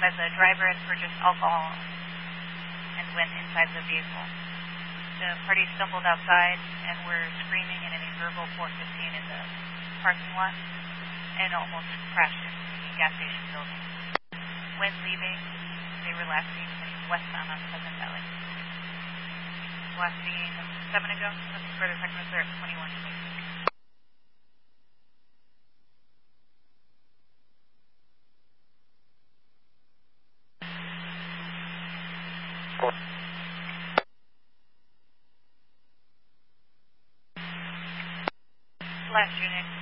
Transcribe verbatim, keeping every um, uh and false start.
that the driver had purchased alcohol and went inside the vehicle. The party stumbled outside and were screaming in a verbal four fifteen in the parking lot and almost crashed into the gas station building. When leaving, they were last seen heading westbound on Pleasant Valley. Last seen seven ago. Looking further segments are at twenty-one twenty-six. Last unit.